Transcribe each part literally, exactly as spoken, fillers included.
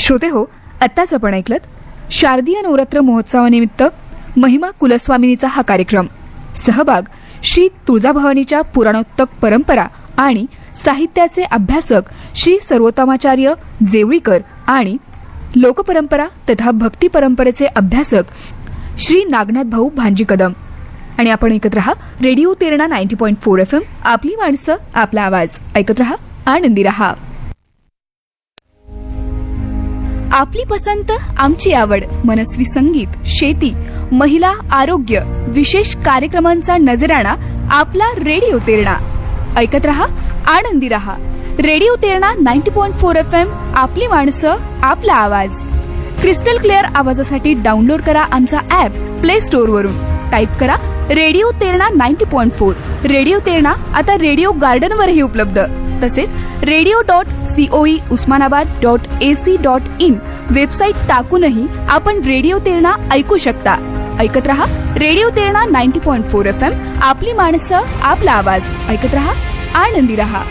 श्रोते हो, आत्ताच आपण ऐकलत शारदीय नवरात्र महोत्सवानिमित्त महिमा कुलस्वामिनीचा हा कार्यक्रम. सहभाग श्री तुळजाभवानीच्या पुराणोत्तक परंपरा आणि साहित्याचे अभ्यासक श्री सर्वोत्तमाचार्य जेवळीकर आणि लोकपरंपरा तथा भक्ती परंपरेचे अभ्यासक श्री नागनाथ भाऊ भांजी कदम. आणि आपण ऐकत रहा radio Terna ninety point four F M. आपली माणसं आपला आवाज. ऐकत रहा, आनंदी रहा. आपली पसंत आमची आवड. मनस्वी संगीत, शेती, महिला, आरोग्य, विशेष कार्यक्रमांचा नजराणा आपला रेडिओ तेरणा. ऐकत रहा, आनंदी रहा. Radio Terna ninety point four F M. आपली माणसं आपला आवाज. क्रिस्टल क्लिअर आवाजासाठी डाउनलोड करा आमचा ऍप प्ले स्टोअर वरून. टाईप करा radio Terna ninety point four. Radio Terna आता रेडिओ गार्डन वरही उपलब्ध. तसेच radio dot COE Osmanabad dot AC dot in website टाकूनही आपण रेडिओ तेरणा ऐकू शकता. ऐकत रहा radio Terna ninety point four F M. आपली माणसं आपला आवाज. ऐकत रहा, आनंदी रहा.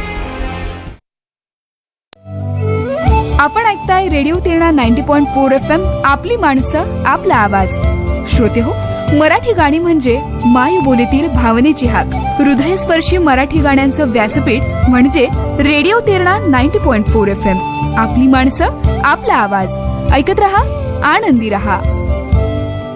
आपण ऐकताय radio Terna ninety point four F M. आपली माणसं आपला आवाज. श्रोते हो, मराठी गाणी म्हणजे मायबोलीतील भावनेची हाक. हृदयस्पर्शी मराठी गाण्यांचं व्यासपीठ म्हणजे radio Terna ninety point four F M. आपली माणसं आपला आवाज. ऐकत रहा, आनंदी रहा.